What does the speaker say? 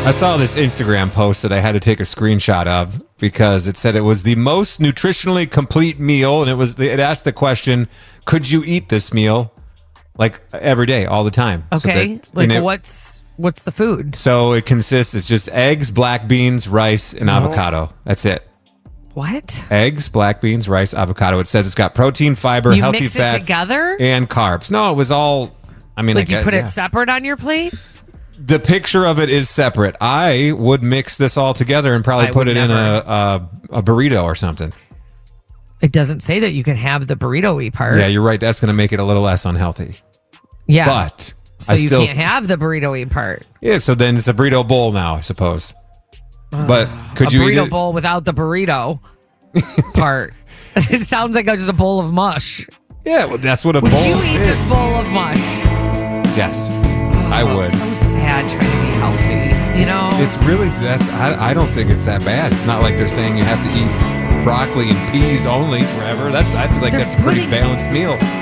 I saw this Instagram post that I had to take a screenshot of because it said it was the most nutritionally complete meal, and it asked the question, could you eat this meal like every day, all the time? Okay, what's the food? So it consists, it's just eggs, black beans, rice, and avocado. That's it. What? Eggs, black beans, rice, avocado. It says it's got protein, fiber, You healthy mix it fats, together? and carbs. No, it was all, I mean, Like you put yeah. it separate on your plate? The picture of it is separate. I would mix this all together and probably put it in a burrito or something. It doesn't say that you can have the burrito-y part. Yeah, you're right. That's going to make it a little less unhealthy. Yeah. But so you can't have the burrito-y part. Yeah, so then it's a burrito bowl now, I suppose. But could you eat burrito it? bowl without the burrito part? It sounds like just a bowl of mush. Yeah, well, that's what a bowl Would you eat is. this bowl of mush? Yes, I would. So sad trying to be healthy. You know, It's really I don't think it's that bad. It's not like they're saying you have to eat broccoli and peas only forever. I feel like that's a pretty balanced meal.